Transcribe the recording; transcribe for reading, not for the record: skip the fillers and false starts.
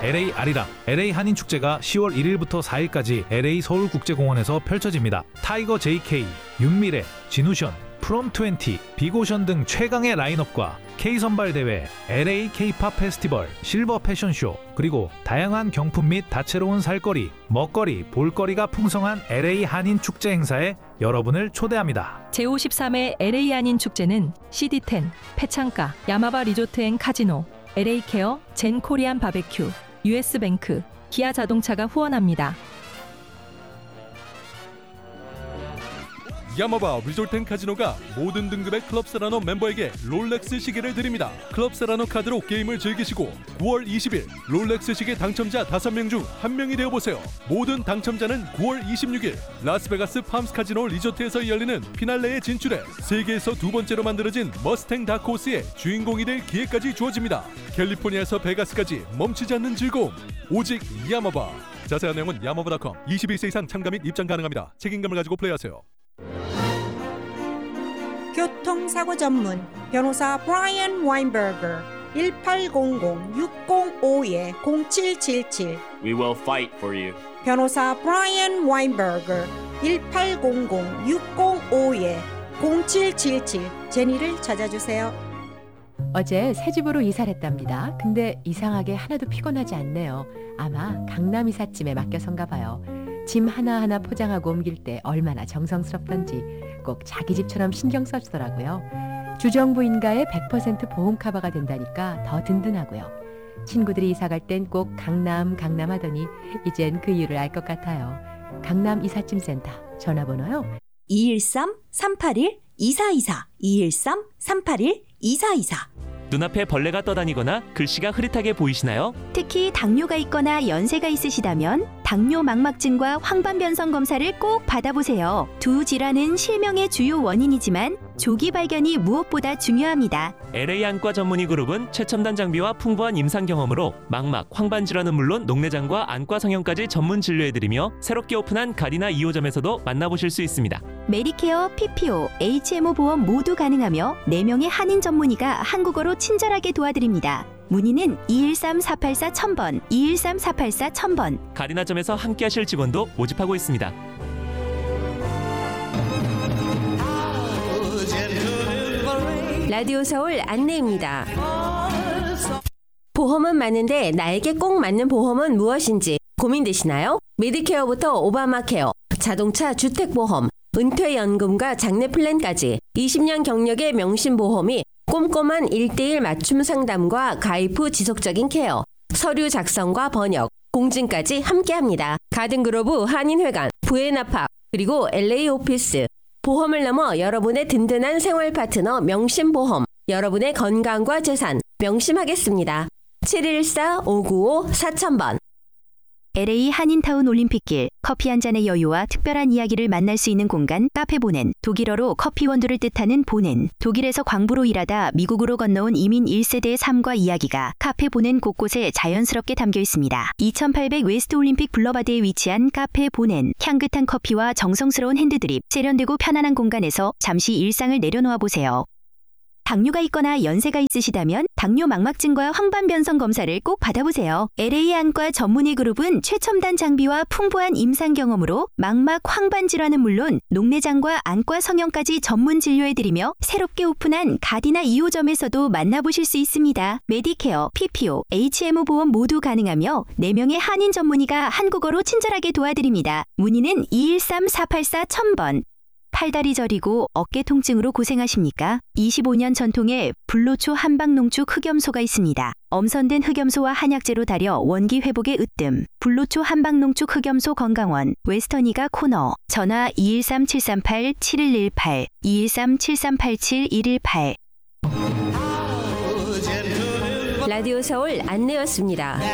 LA 아리랑 LA 한인축제가 10월 1일부터 4일까지 LA 서울국제공원에서 펼쳐집니다. 타이거 JK, 윤미래, 진우션, 프롬20, 빅오션 등 최강의 라인업과 K선발대회, LA K-팝 페스티벌, 실버 패션쇼, 그리고 다양한 경품 및 다채로운 살거리, 먹거리, 볼거리가 풍성한 LA 한인축제 행사에 여러분을 초대합니다. 제53회 LA 한인축제는 CD10, 패창가, 야마바 리조트 앤 카지노, LA 케어, 젠 코리안 바베큐, US뱅크, 기아 자동차가 후원합니다. 야마바 리조트 앤 카지노가 모든 등급의 클럽 세라노 멤버에게 롤렉스 시계를 드립니다. 클럽 세라노 카드로 게임을 즐기시고 9월 20일 롤렉스 시계 당첨자 5명 중 1명이 되어보세요. 모든 당첨자는 9월 26일 라스베가스 팜스 카지노 리조트에서 열리는 피날레에 진출해 세계에서 두 번째로 만들어진 머스탱 다크호스의 주인공이 될 기회까지 주어집니다. 캘리포니아에서 베가스까지 멈추지 않는 즐거움, 오직 야마바. 자세한 내용은 야마바.com. 21세 이상 참가 및 입장 가능합니다. 책임감을 가지고 플레이하세요. 교통사고 전문 변호사 브라이언 와인버거 1800-605-0777 We will fight for you. 변호사 브라이언 와인버거 1800-605-0777 제니를 찾아주세요. 어제 새 집으로 이사를 했답니다. 근데 이상하게 하나도 피곤하지 않네요. 아마 강남 이삿짐에 맡겨선가 봐요. 짐 하나하나 포장하고 옮길 때 얼마나 정성스럽던지 꼭 자기 집처럼 신경 써주더라고요. 주정부인가에 100% 보험 커버가 된다니까 더 든든하고요. 친구들이 이사갈 땐 꼭 강남 하더니 이젠 그 이유를 알 것 같아요. 강남 이삿짐센터 전화번호요. 213-381-2424 213-381-2424 눈앞에 벌레가 떠다니거나 글씨가 흐릿하게 보이시나요? 특히 당뇨가 있거나 연세가 있으시다면 당뇨 망막증과 황반변성 검사를 꼭 받아보세요. 두 질환은 실명의 주요 원인이지만 조기 발견이 무엇보다 중요합니다. LA 안과 전문의 그룹은 최첨단 장비와 풍부한 임상 경험으로 망막, 황반 질환은 물론 녹내장과 안과 성형까지 전문 진료해드리며 새롭게 오픈한 가디나 2호점에서도 만나보실 수 있습니다. 메디케어, PPO, HMO 보험 모두 가능하며 4명의 한인 전문의가 한국어로 친절하게 도와드립니다. 문의는 213-484-1000번, 213-484-1000번. 가디나점에서 함께하실 직원도 모집하고 있습니다. 라디오 서울 안내입니다. 보험은 많은데 나에게 꼭 맞는 보험은 무엇인지 고민되시나요? 메디케어부터 오바마케어, 자동차 주택보험, 은퇴연금과 장래플랜까지 20년 경력의 명신보험이 꼼꼼한 1:1 맞춤 상담과 가입 후 지속적인 케어, 서류 작성과 번역, 공증까지 함께합니다. 가든그로브 한인회관, 부에나팍, 그리고 LA 오피스. 보험을 넘어 여러분의 든든한 생활 파트너 명심보험, 여러분의 건강과 재산 명심하겠습니다. 714-595-4000번. LA 한인타운 올림픽길, 커피 한 잔의 여유와 특별한 이야기를 만날 수 있는 공간 카페 보넨, 독일어로 커피 원두를 뜻하는 보넨, 독일에서 광부로 일하다 미국으로 건너온 이민 1세대의 삶과 이야기가 카페 보넨 곳곳에 자연스럽게 담겨 있습니다. 2800 웨스트 올림픽 블러바드에 위치한 카페 보넨, 향긋한 커피와 정성스러운 핸드드립, 세련되고 편안한 공간에서 잠시 일상을 내려놓아 보세요. 당뇨가 있거나 연세가 있으시다면 당뇨 망막증과 황반변성 검사를 꼭 받아보세요. LA 안과 전문의 그룹은 최첨단 장비와 풍부한 임상 경험으로 망막 황반 질환은 물론 녹내장과 안과 성형까지 전문 진료해드리며 새롭게 오픈한 가디나 2호점에서도 만나보실 수 있습니다. 메디케어, PPO, HMO 보험 모두 가능하며 4명의 한인 전문의가 한국어로 친절하게 도와드립니다. 문의는 213-484-1000번. 팔다리 저리고 어깨 통증으로 고생하십니까? 25년 전통의 불로초 한방농축 흑염소가 있습니다. 엄선된 흑염소와 한약재로 달여 원기 회복에 으뜸. 불로초 한방농축 흑염소 건강원 웨스터니가 코너. 전화 213-738-7118 213-7387-118. 라디오 서울 안내였습니다.